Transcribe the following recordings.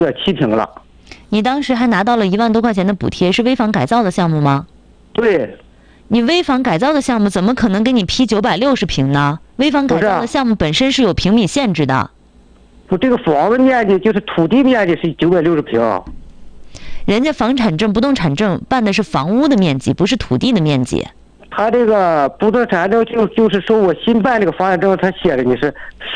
7平了。 你当时还拿到了1万多块钱的补贴，是危房改造的项目吗？ 对。 你危房改造的项目怎么可能给你批960平呢？危房改造的项目本身是有平米限制的。 不，这个房子面积就是土地面积是960平。 人家房产证、不动产证办的是房屋的面积，不是土地的面积。 他这个不动产证就是说我新办这个房产证，他写的你是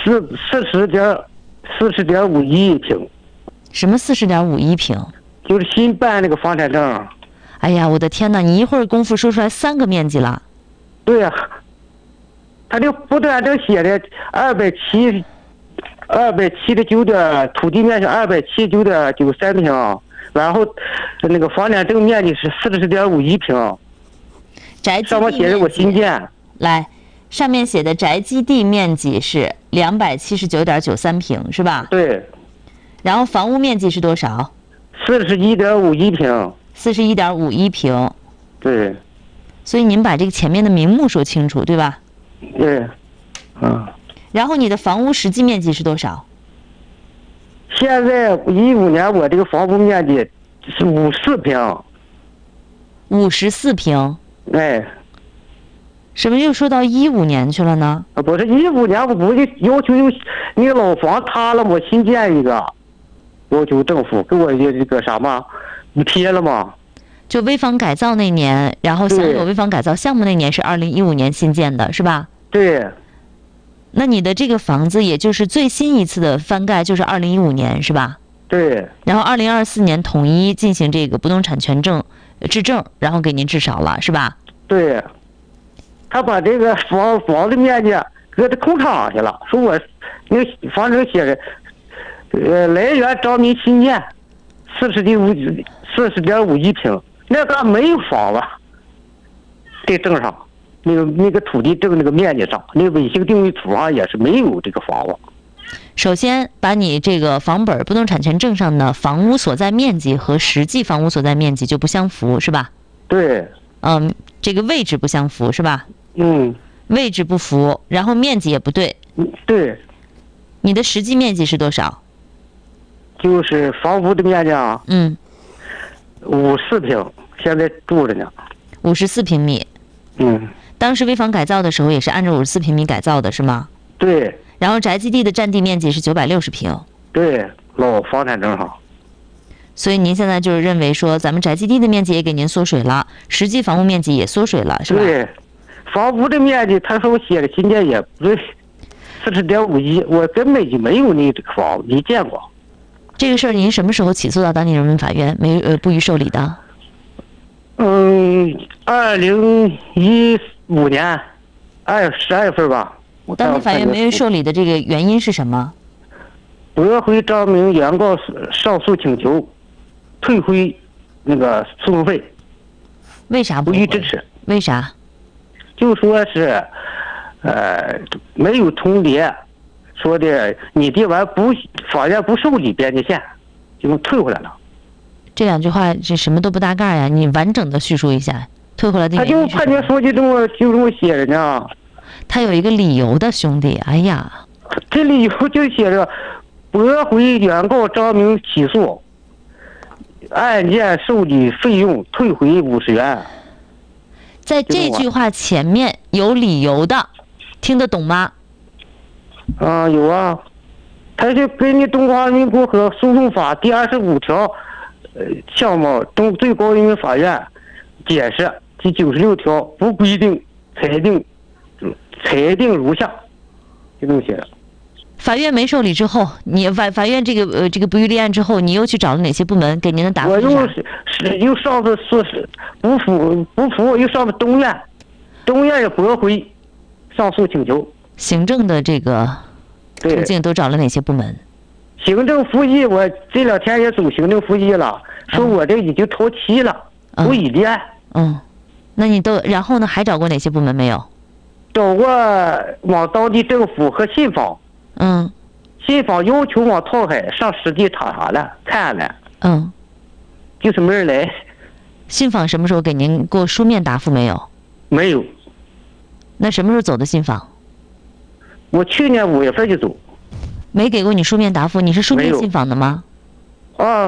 40.51平。 什么40.51平？ 就是新办那个房产证。 哎呀，我的天哪！你一会儿功夫说出来3个面积了。 对呀、他这不动产证写的279点土地面积279.93平，然后那个房产证面积是40.51平。 宅基地上面写的我新建。 来，上面写的宅基地面积是279.93平，是吧？ 对。 然后房屋面积是多少 ？41.51平。 41.51平。 对。 所以您把这个前面的名目说清楚，对吧？ 对。 然后你的房屋实际面积是多少？ 现在15年我这个房屋面积是54平。 54平。 哎。 什么又说到15年去了呢？ 不是15年，我不是要求那个老房塌了，我新建一个，要求政府给我这个啥嘛，补贴了吗？ 就危房改造那年，然后享有危房改造项目那年是2015年新建的，是吧？ 对。 那你的这个房子也就是最新一次的翻盖就是2015年，是吧？ 对。 然后2024年统一进行这个不动产权证质证，然后给您质少了，是吧？ 对。他把这个房子面积搁这空场去了，说我那个房子写的，来源招民新建40.51平，那个没有房子，这证上那个土地证那个面积上，那个卫星定位图上也是没有这个房子。 首先把你这个房本不动产权证上的房屋所在面积和实际房屋所在面积就不相符，是吧？ 对。 这个位置不相符，是吧？位置不符，然后面积也不对。 对。 你的实际面积是多少？ 就是房屋的面积啊。54平，现在住着呢。 54平米。当时危房改造的时候也是按照54平米改造的，是吗？ 对。 然后宅基地的占地面积是960平。 对，老房产证上。 所以您现在就是认为说，咱们宅基地的面积也给您缩水了，实际房屋面积也缩水了，是吧？ 对，房屋的面积，他说我写的新建也不对，40.51，我根本就没有那个房子，没见过。 这个事儿您什么时候起诉到当地人民法院不予受理的 ？2015年12月份吧。 当地法院没有受理的这个原因是什么？ 驳回张明原告上诉请求，退回那个诉讼费。 为啥不予支持？ 为啥？ 就说是，没有重叠，说的你这玩意儿法院不受理边界线，就退回来了。 这2句话这什么都不搭嘎呀！你完整的叙述一下，退回来的原因。 他就判决书就这么写的呢。 他有一个理由的，兄弟，哎呀， 这理由就写着驳回原告张明起诉，案件受理费用退回50元。 在这句话前面有理由的，听得懂吗？ 有啊，他就根据《中华人民共和国诉讼法》第25条，项目最高人民法院解释第96条不规定裁定如下，就这么写的。 法院没受理之后，你法院这个不予立案之后，你又去找了哪些部门？给您的答复是啥？ 我又上次说是不服，又上的东院也驳回上诉请求。 行政的这个途径都找了哪些部门？ 行政复议，我这2天也走行政复议了，说我这已经到期了，不予立案。 那你然后呢？还找过哪些部门没有？ 找过往当地政府和信访。信访要求往套海上实地查了看了。就是没人来。 信访什么时候给您过书面答复没有？ 没有。 那什么时候走的信访？ 我去年5月份就走。 没给过你书面答复，你是书面信访的吗？ 啊。